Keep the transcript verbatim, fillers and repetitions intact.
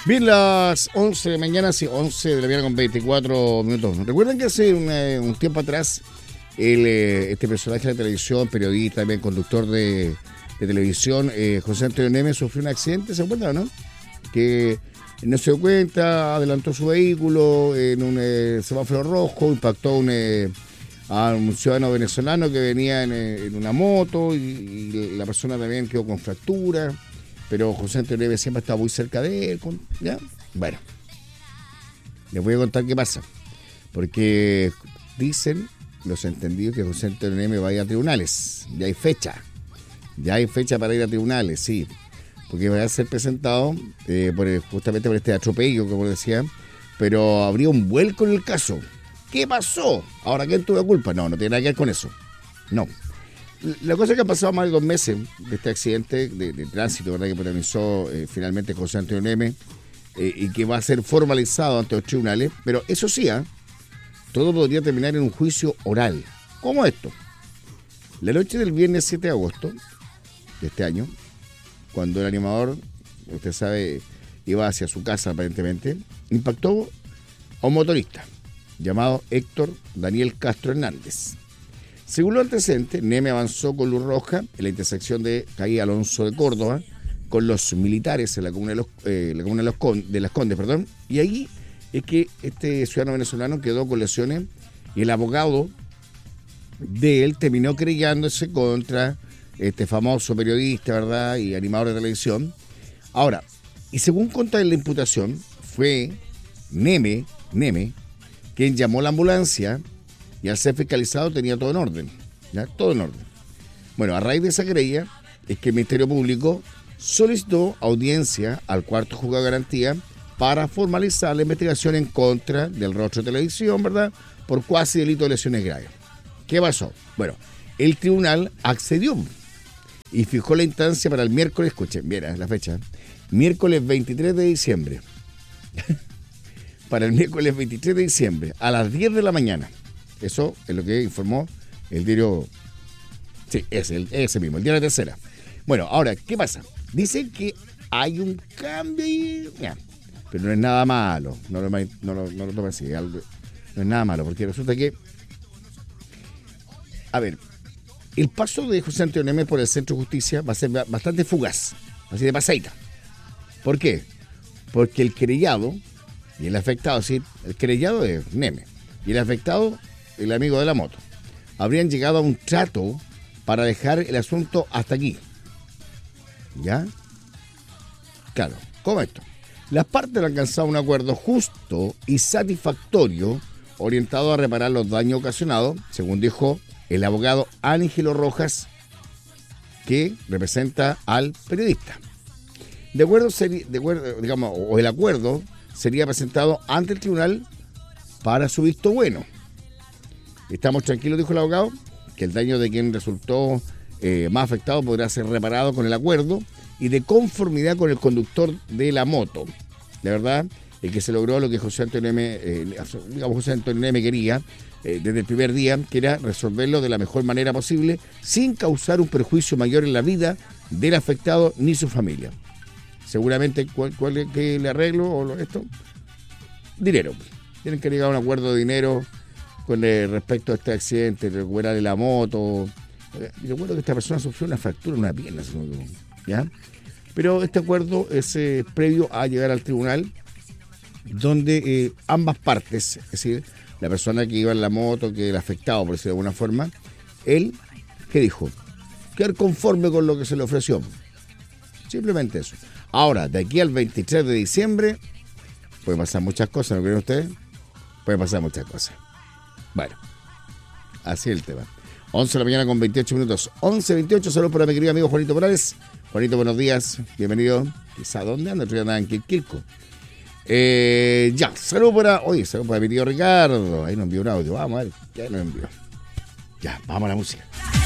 Bien, las once de la mañana, sí, once de la mañana con veinticuatro minutos. ¿Recuerdan que hace un, eh, un tiempo atrás el, eh, este personaje de la televisión, periodista, también conductor de, de televisión, eh, José Antonio Neme, sufrió un accidente? ¿Se acuerdan o no? Que no se dio cuenta, adelantó su vehículo en un eh, semáforo rojo, impactó un, eh, a un ciudadano venezolano que venía en, eh, en una moto y, y la persona también quedó con fractura. Pero José Antonio Neme siempre estaba muy cerca de él, con, ¿ya? Bueno, les voy a contar qué pasa. Porque dicen los entendidos que José Antonio Neme va a ir a tribunales. Ya hay fecha. Ya hay fecha para ir a tribunales, sí. Porque va a ser presentado eh, por, justamente por este atropello, como decía. Pero habría un vuelco en el caso. ¿Qué pasó? Ahora, ¿quién tuvo la culpa? No, no tiene nada que ver con eso. No. La cosa es que han pasado más de dos meses de este accidente de, de tránsito, ¿verdad?, que protagonizó eh, finalmente José Antonio Neme eh, y que va a ser formalizado ante los tribunales, pero eso sí, ¿eh? todo podría terminar en un juicio oral. ¿Cómo esto? La noche del viernes siete de agosto de este año, cuando el animador, usted sabe, iba hacia su casa aparentemente, impactó a un motorista llamado Héctor Daniel Castro Hernández. Según los antecedentes, Neme avanzó con luz roja en la intersección de calle Alonso de Córdoba con los militares en la comuna de, los, eh, la comuna de, los Con, de Las Condes, perdón, y ahí es que este ciudadano venezolano quedó con lesiones y el abogado de él terminó querellándose contra este famoso periodista, ¿verdad?, y animador de televisión. Ahora, y según consta en la imputación, fue Neme, Neme, quien llamó a la ambulancia. Y al ser fiscalizado tenía todo en orden, ¿ya? Todo en orden. Bueno, a raíz de esa querella es que el Ministerio Público solicitó audiencia al cuarto juzgado de garantía para formalizar la investigación en contra del rostro de televisión, ¿verdad?, por cuasi delito de lesiones graves. ¿Qué pasó? Bueno, el tribunal accedió y fijó la instancia para el miércoles, escuchen, mira la fecha, miércoles veintitrés de diciembre. Para el miércoles veintitrés de diciembre, a las diez de la mañana. Eso es lo que informó el diario, sí, ese, ese mismo, el diario La Tercera. Bueno, ahora, ¿qué pasa? Dicen que hay un cambio y, ya, pero no es nada malo, no lo, no lo, no lo tomen así, algo, no es nada malo, porque resulta que, a ver, el paso de José Antonio Neme por el Centro de Justicia va a ser bastante fugaz, así de pasadita. ¿Por qué? Porque el querellado y el afectado, sí, el querellado es Neme, y el afectado, el amigo de la moto, habrían llegado a un trato para dejar el asunto hasta aquí. ¿Ya? Claro, ¿cómo esto? Las partes han alcanzado un acuerdo justo y satisfactorio orientado a reparar los daños ocasionados, según dijo el abogado Ángelo Rojas, que representa al periodista. De acuerdo, de acuerdo, digamos, o el acuerdo sería presentado ante el tribunal para su visto bueno. Estamos tranquilos, dijo el abogado, que el daño de quien resultó eh, más afectado podrá ser reparado con el acuerdo y de conformidad con el conductor de la moto. La verdad es que se logró lo que José Antonio Neme, eh, digamos, José Antonio Neme quería eh, desde el primer día, que era resolverlo de la mejor manera posible, sin causar un perjuicio mayor en la vida del afectado ni su familia. Seguramente, ¿cuál, cuál es que el arreglo o lo, esto? Dinero. Tienen que llegar a un acuerdo de dinero con eh, respecto a este accidente, recuperarle la moto. Eh, recuerdo que esta persona sufrió una fractura en una pierna, ¿ya? Pero este acuerdo es eh, previo a llegar al tribunal, donde eh, ambas partes, es decir, la persona que iba en la moto, que el afectado, por decirlo de alguna forma, él, ¿qué dijo? Quedar conforme con lo que se le ofreció. Simplemente eso. Ahora, de aquí al veintitrés de diciembre, pueden pasar muchas cosas, ¿no creen ustedes? Pueden pasar muchas cosas. Bueno, así es el tema. once de la mañana con veintiocho minutos. once veintiocho, saludos para mi querido amigo Juanito Morales. Juanito, buenos días, bienvenido. ¿Quizá dónde anda? Otro día andaba en Quilquilco. Eh, ya, saludos para, oye, saludos para mi tío Ricardo. Ahí nos envió un audio, vamos a ver, ¿qué nos envió? Ya, vamos a la música.